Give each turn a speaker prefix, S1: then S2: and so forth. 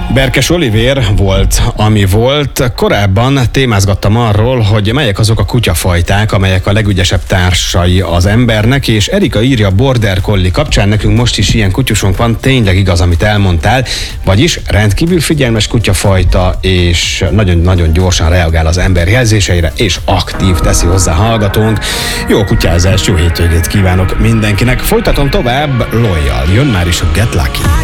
S1: Berkes Olivér volt, ami volt. Korábban témázgattam arról, hogy melyek azok a kutyafajták, amelyek a legügyesebb társai az embernek, és Erika írja a Border Collie kapcsán, nekünk most is ilyen kutyusunk van, tényleg igaz, amit elmondtál, vagyis rendkívül figyelmes kutyafajta, és nagyon-nagyon gyorsan reagál az ember jelzéseire, és aktív, teszi hozzá hallgatónk. Jó kutyázást, jó hétvégét kívánok mindenkinek. Folytatom tovább Loyal. Jön már is a Get Lucky.